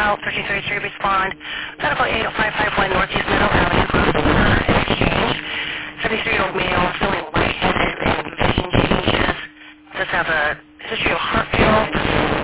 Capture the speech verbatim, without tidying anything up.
South, thirteen thirty-three, respond. Medical eight oh five five one Northeast Meadow Alley, across the border, in exchange. seventy-three-year-old male, feeling lightheaded and vision changes. Does have a history of heart failure.